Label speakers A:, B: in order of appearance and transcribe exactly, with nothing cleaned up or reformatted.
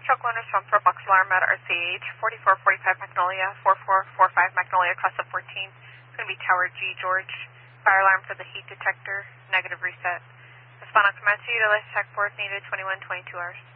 A: Truck one is from for box alarm at R C H, forty-four forty-five Magnolia, four four four five Magnolia, cross of fourteen. It's going to be Tower G, George. Fire alarm for the heat detector, negative reset. Respond on command to utilize tech board needed twenty-one twenty-two hours.